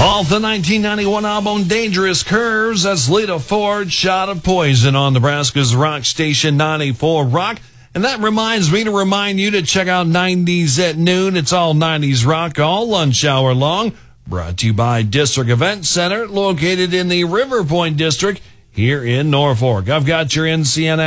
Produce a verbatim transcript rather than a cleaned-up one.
Off the nineteen ninety-one album Dangerous Curves, that's Lita Ford, Shot of Poison on Nebraska's Rock Station ninety-four Rock. And that reminds me to remind you to check out nineties at Noon. It's all nineties rock all lunch hour long. Brought to you by District Event Center, located in the River Point District here in Norfolk. I've got your N C N